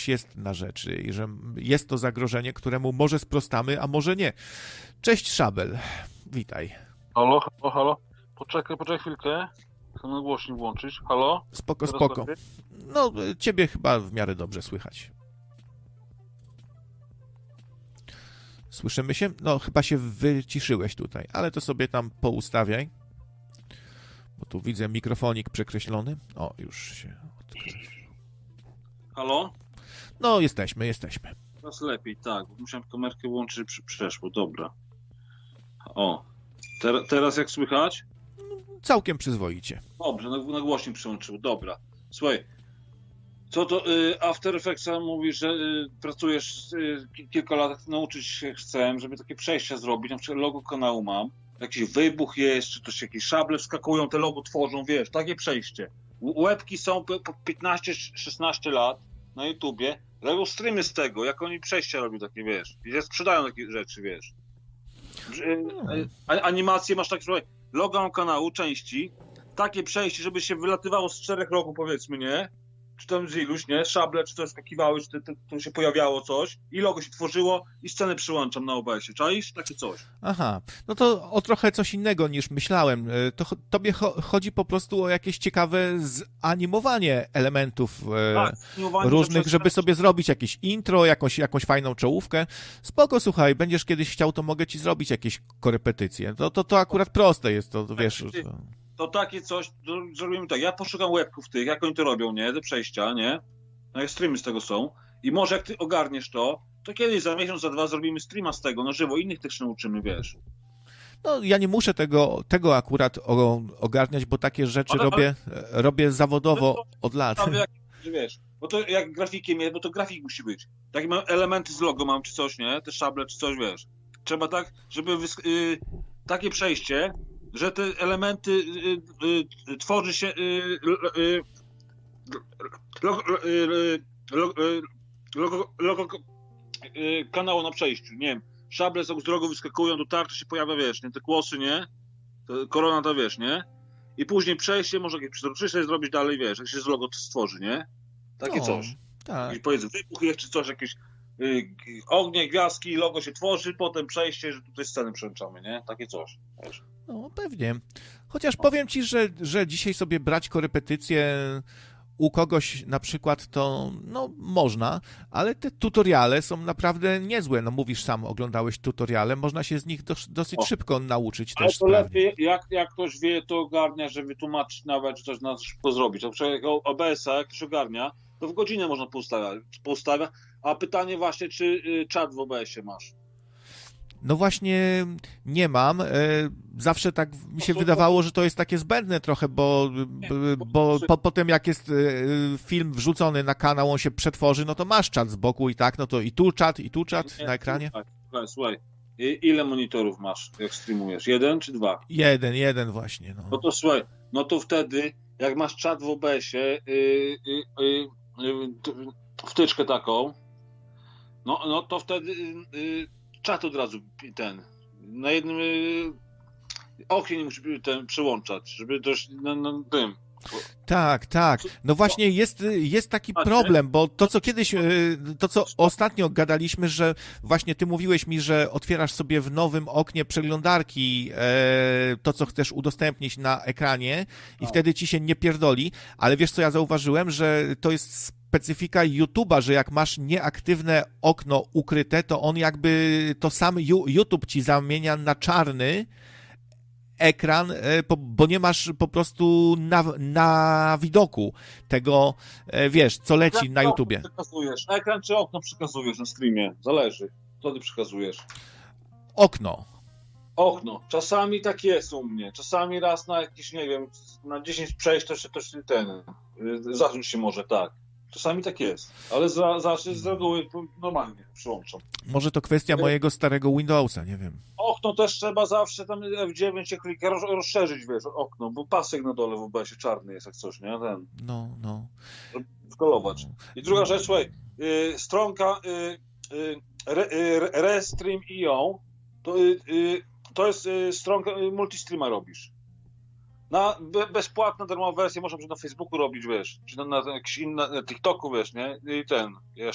coś jest na rzeczy i że jest to zagrożenie, któremu może sprostamy, a może nie. Cześć, Szabel. Witaj. Halo, halo, halo. Poczekaj chwilkę. Chcę na głośnik włączyć. Halo? Spoko, Teraz spoko. lepiej? No, ciebie chyba w miarę dobrze słychać. Słyszymy się? No, chyba się wyciszyłeś tutaj, ale to sobie tam poustawiaj. Bo tu widzę mikrofonik przekreślony. O, już się odkreślił. Halo? No, jesteśmy. Teraz lepiej, tak. Musiałem kamerkę włączyć, przeszło, dobra. O. Teraz jak słychać? Całkiem przyzwoicie. Dobrze, na głośnik przyłączył, dobra. Słuchaj, co to After Effectsa mówi, że pracujesz kilka lat, nauczyć się chcę, żeby takie przejścia zrobić, na przykład logo kanału mam, jakiś wybuch jest, czy też jakieś szable wskakują, te logo tworzą, wiesz, takie przejście. Łebki są po 15-16 lat na YouTubie, robią streamy z tego, jak oni przejścia robią takie, wiesz, i sprzedają takie rzeczy, wiesz. Animacje masz tak, słuchaj, logo kanału, części, takie przejście, żeby się wylatywało z 4 rogu, powiedzmy, nie? Czy tam z iluś, nie? Szable, czy to skakiwały, czy to się pojawiało coś i logo się tworzyło i scenę przyłączam na OBS-ie. Czaisz? Takie coś. Aha, no to o trochę coś innego niż myślałem. Tobie chodzi po prostu o jakieś ciekawe zanimowanie elementów różnych, żeby sobie zrobić jakieś intro, jakąś fajną czołówkę. Spoko, słuchaj, będziesz kiedyś chciał, to mogę ci zrobić jakieś korepetycje. To akurat proste jest, to wiesz... To takie coś, zrobimy tak, ja poszukam łebków tych, jak oni to robią, nie, te przejścia, nie, no jak streamy z tego są i może jak ty ogarniesz to kiedyś za miesiąc, za 2 zrobimy streama z tego, na żywo, innych też nauczymy, wiesz. No, ja nie muszę tego akurat ogarniać, bo takie rzeczy robię zawodowo od lat. Wiesz, bo to jak grafikiem jest, bo to grafik musi być, takie mam elementy z logo mam, czy coś, nie, te szable, czy coś, wiesz, trzeba tak, żeby takie przejście, że te elementy tworzy się logo kanału na przejściu, nie wiem, szable z drogo wyskakują, do tarczy się pojawia, wiesz, nie, te kłosy, nie, korona to, wiesz, nie, i później przejście, może jakieś przezroczyste zrobić dalej, wiesz, jak się z logo stworzy, nie, takie coś. Tak. I powiedzmy, wybuch jest, czy coś, jakieś ognie, gwiazdki, logo się tworzy, potem przejście, że tutaj sceny przełączamy, nie, takie coś, wiesz. No, pewnie. Chociaż powiem ci, że dzisiaj sobie brać korepetycje u kogoś na przykład to, no, można, ale te tutoriale są naprawdę niezłe. No, mówisz sam, oglądałeś tutoriale, można się z nich dosyć szybko nauczyć ale też to sprawnie. lepiej, jak ktoś wie, to ogarnia, że wytłumaczyć nawet, czy coś na szybko zrobić. Na przykład jak OBS-a, jak ktoś ogarnia, to w godzinę można poustawia. A pytanie właśnie, czy czat w OBS-ie masz? No właśnie nie mam. Zawsze tak mi się wydawało, że to jest takie zbędne trochę, bo potem jak jest film wrzucony na kanał, on się przetworzy, no to masz czat z boku i tak, no to i tu czat na ekranie. Słuchaj, ile monitorów masz, jak streamujesz? 1 czy 2? Jeden właśnie. No to słuchaj, no to wtedy, jak masz czat w OBS-ie, wtyczkę taką, no to wtedy czat od razu na jednym oknie nie musi przyłączać, żeby też na tym. Tak. No właśnie jest taki problem, bo to co ostatnio gadaliśmy, że właśnie ty mówiłeś mi, że otwierasz sobie w nowym oknie przeglądarki to, co chcesz udostępnić na ekranie i wtedy ci się nie pierdoli, ale wiesz co ja zauważyłem, że to jest specyfika YouTube'a, że jak masz nieaktywne okno ukryte, to on jakby to sam YouTube ci zamienia na czarny ekran, bo nie masz po prostu na widoku tego, wiesz, co leci na YouTubie. Przekazujesz ekran czy okno przekazujesz na streamie? Zależy. Co ty przekazujesz? Okno. Czasami tak jest u mnie. Czasami raz na jakieś, nie wiem, na 10 przejść to się zacząć się może, tak. Czasami tak jest, ale zawsze z reguły normalnie przyłączam. Może to kwestia mojego starego Windowsa, nie wiem. Okno też trzeba zawsze tam F9 się klika, rozszerzyć, wiesz, okno, bo pasek na dole w OBS-ie czarny jest jak coś, nie? No. Skolować. I druga rzecz, słuchaj, stronka Restream.io to jest stronka, multistreama robisz. Na bezpłatna, darmowa wersja można na Facebooku robić, wiesz, czy na jakimś innym, na TikToku, wiesz, nie? I